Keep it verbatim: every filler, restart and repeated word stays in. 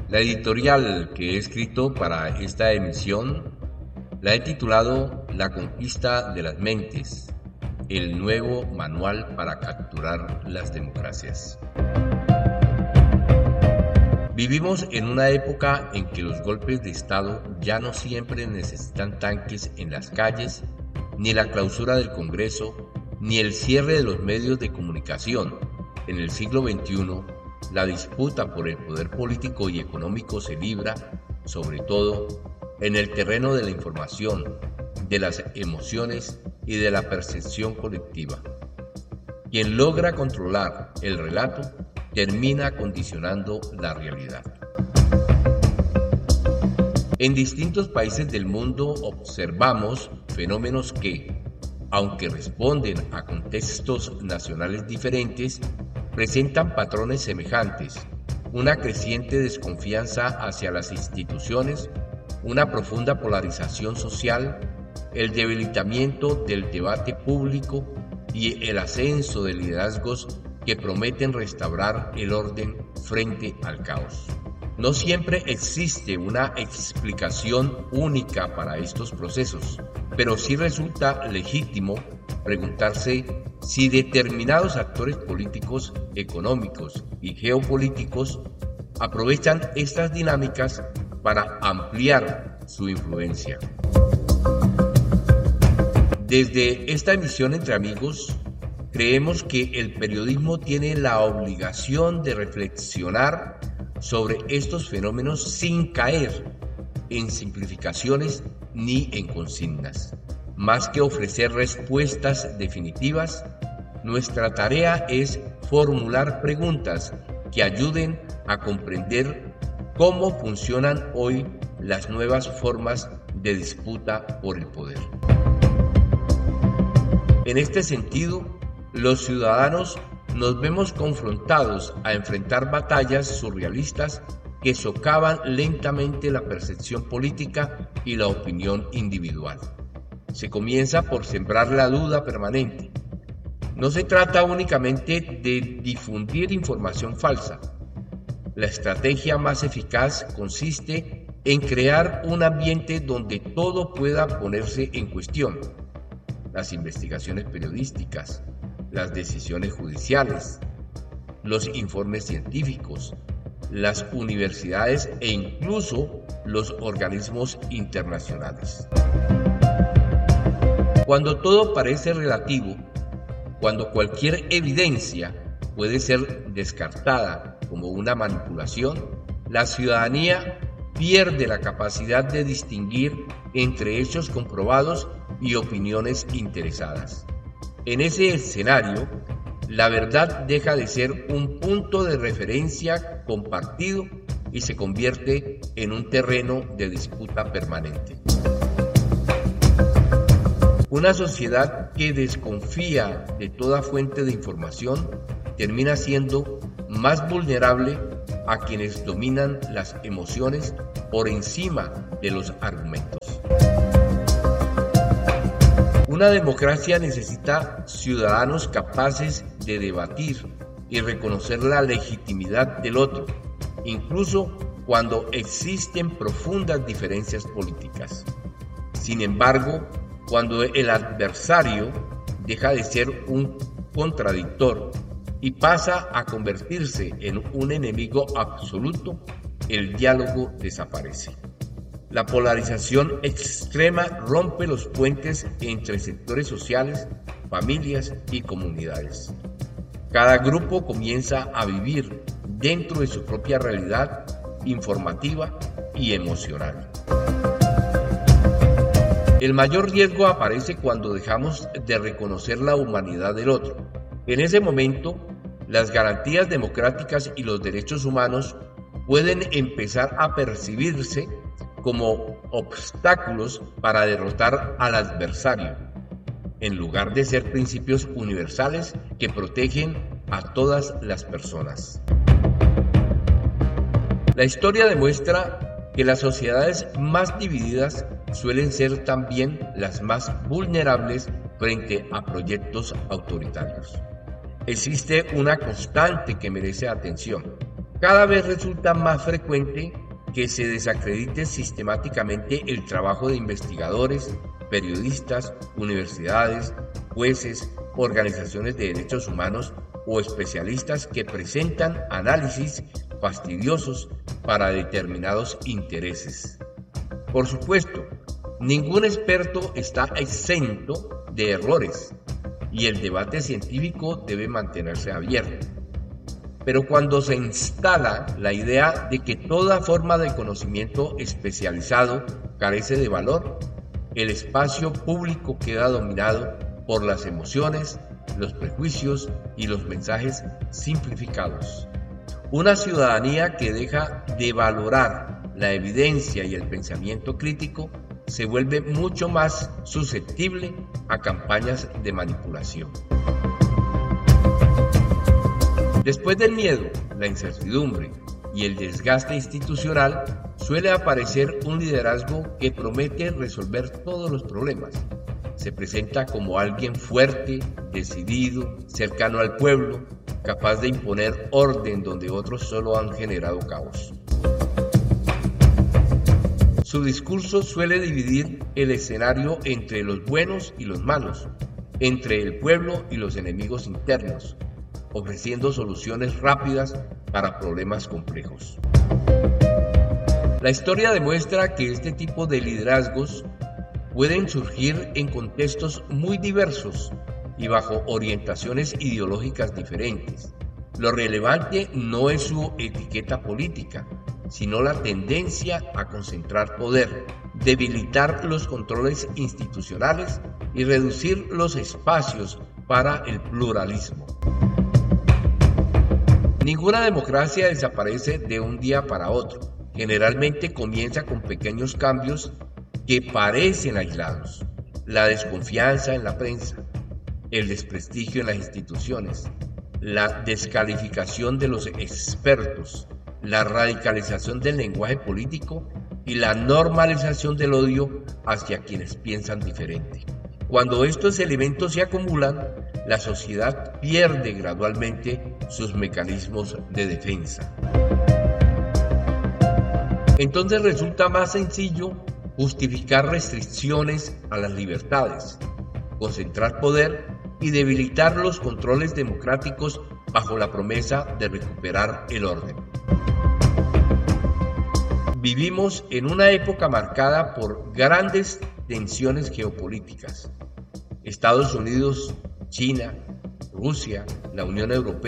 La editorial que he escrito para esta emisión la he titulado La conquista de las mentes, el nuevo manual para capturar las democracias. Vivimos en una época en que los golpes de Estado ya no siempre necesitan tanques en las calles, ni la clausura del Congreso, ni el cierre de los medios de comunicación. En el siglo veintiuno, la disputa por el poder político y económico se libra, sobre todo, en el terreno de la información, de las emociones y de la percepción colectiva. Quien logra controlar el relato termina condicionando la realidad. En distintos países del mundo observamos fenómenos que, aunque responden a contextos nacionales diferentes, presentan patrones semejantes: una creciente desconfianza hacia las instituciones, una profunda polarización social, el debilitamiento del debate público y el ascenso de liderazgos que prometen restaurar el orden frente al caos. No siempre existe una explicación única para estos procesos, pero sí resulta legítimo preguntarse si determinados actores políticos, económicos y geopolíticos aprovechan estas dinámicas para ampliar su influencia. Desde esta emisión Entre Amigos, creemos que el periodismo tiene la obligación de reflexionar sobre estos fenómenos sin caer en simplificaciones ni en consignas. Más que ofrecer respuestas definitivas, nuestra tarea es formular preguntas que ayuden a comprender cómo funcionan hoy las nuevas formas de disputa por el poder. En este sentido, los ciudadanos nos vemos confrontados a enfrentar batallas surrealistas que socavan lentamente la percepción política y la opinión individual. Se comienza por sembrar la duda permanente. No se trata únicamente de difundir información falsa. La estrategia más eficaz consiste en crear un ambiente donde todo pueda ponerse en cuestión: las investigaciones periodísticas, las decisiones judiciales, los informes científicos, las universidades e incluso los organismos internacionales. Cuando todo parece relativo, cuando cualquier evidencia puede ser descartada como una manipulación, la ciudadanía pierde la capacidad de distinguir entre hechos comprobados y opiniones interesadas. En ese escenario, la verdad deja de ser un punto de referencia compartido y se convierte en un terreno de disputa permanente. Una sociedad que desconfía de toda fuente de información termina siendo más vulnerable a quienes dominan las emociones por encima de los argumentos. Una democracia necesita ciudadanos capaces de debatir y reconocer la legitimidad del otro, incluso cuando existen profundas diferencias políticas. Sin embargo, cuando el adversario deja de ser un contradictor y pasa a convertirse en un enemigo absoluto, el diálogo desaparece. La polarización extrema rompe los puentes entre sectores sociales, familias y comunidades. Cada grupo comienza a vivir dentro de su propia realidad informativa y emocional. El mayor riesgo aparece cuando dejamos de reconocer la humanidad del otro. En ese momento, las garantías democráticas y los derechos humanos pueden empezar a percibirse como obstáculos para derrotar al adversario, en lugar de ser principios universales que protegen a todas las personas. La historia demuestra que las sociedades más divididas suelen ser también las más vulnerables frente a proyectos autoritarios. Existe una constante que merece atención: Cada vez resulta más frecuente que se desacredite sistemáticamente el trabajo de investigadores, periodistas, universidades, jueces, organizaciones de derechos humanos o especialistas que presentan análisis fastidiosos para determinados intereses. Por supuesto, ningún experto está exento de errores y el debate científico debe mantenerse abierto. Pero cuando se instala la idea de que toda forma de conocimiento especializado carece de valor, el espacio público queda dominado por las emociones, los prejuicios y los mensajes simplificados. Una ciudadanía que deja de valorar la evidencia y el pensamiento crítico se vuelve mucho más susceptible a campañas de manipulación. Después del miedo, la incertidumbre y el desgaste institucional, suele aparecer un liderazgo que promete resolver todos los problemas. Se presenta como alguien fuerte, decidido, cercano al pueblo, capaz de imponer orden donde otros solo han generado caos. Su discurso suele dividir el escenario entre los buenos y los malos, entre el pueblo y los enemigos internos, ofreciendo soluciones rápidas para problemas complejos. La historia demuestra que este tipo de liderazgos pueden surgir en contextos muy diversos y bajo orientaciones ideológicas diferentes. Lo relevante no es su etiqueta política, sino la tendencia a concentrar poder, debilitar los controles institucionales y reducir los espacios para el pluralismo. Ninguna democracia desaparece de un día para otro. Generalmente comienza con pequeños cambios que parecen aislados. La desconfianza en la prensa, el desprestigio en las instituciones, la descalificación de los expertos, la radicalización del lenguaje político y la normalización del odio hacia quienes piensan diferente. Cuando estos elementos se acumulan, la sociedad pierde gradualmente sus mecanismos de defensa. Entonces resulta más sencillo justificar restricciones a las libertades, concentrar poder y debilitar los controles democráticos bajo la promesa de recuperar el orden. Vivimos en una época marcada por grandes tensiones geopolíticas. Estados Unidos, China, Rusia, la Unión Europea,